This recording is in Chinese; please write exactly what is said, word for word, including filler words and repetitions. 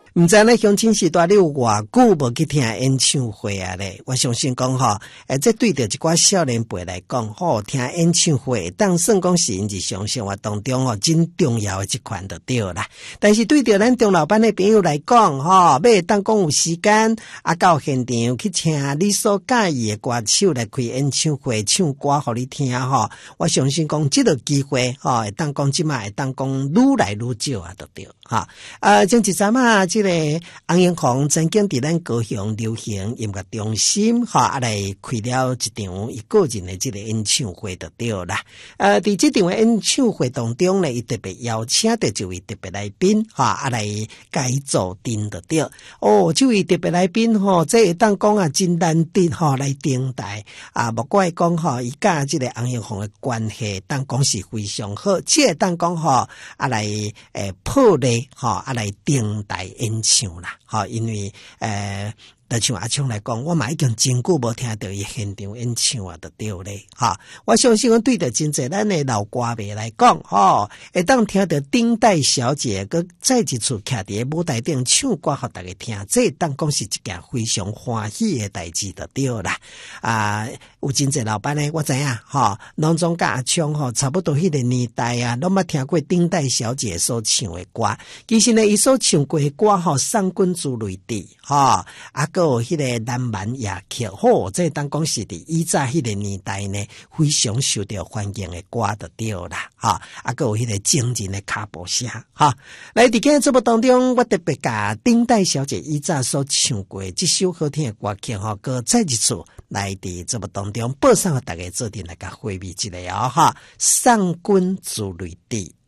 毋知咧乡亲时代你有偌久无去听演唱会啊咧？我相信讲吼，诶，这对着一寡少年辈来讲，吼，听演唱会当算讲是因日常生活当中吼真重要的一款就对啦。但是对着咱中老班的朋友来讲，吼，要当讲有时间啊，到现场去听你所介意的歌手来开演唱会唱歌互你听吼，我相信讲这个机会吼，会当讲即卖会当讲愈来愈少啊，就对哈。呃，前一阵啊，这个洪英红曾经伫咱高雄流行音乐中心哈，啊来开了一场伊个人的这个演唱会就对啦。呃，伫这场演唱会当中呢，伊特别邀请的一位特别来宾哈，啊来改造阵就对。哦，这位特别来宾吼，这会当讲啊真难得吼来登台啊，莫怪讲吼，伊甲这个洪英红的关系当讲是非常好，这会当讲吼啊来诶破例吼啊来登台演唱啦，吼，因为诶。就像阿昌来讲，我嘛已经真久无听到伊现场演唱啊，就对咧，哈！我相信我对着真侪咱的老歌迷来讲，吼，会当听到丁代小姐佮再一次徛伫舞台顶唱歌，互大家听，这当讲是一件非常欢喜的代志，就对啦。啊，有真侪老板呢，我知影，吼，拢总甲阿昌吼，差不多迄个年代啊，拢捌听过丁代小姐所唱的歌。其实呢，伊所唱过的歌吼，三君子类地，吼，啊。有迄个南蛮夜曲，吼，这当讲是伫以早迄个年代呢，非常受到欢迎的歌就对啦，哈，啊，个有迄个惊人的卡步声，哈。来，伫今日节目当中，我特别甲丁代小姐以早所唱过这首好听的歌曲，吼，个再一次来伫节目当中播送给大家做阵来甲回味一下哦，哈，上君子类地。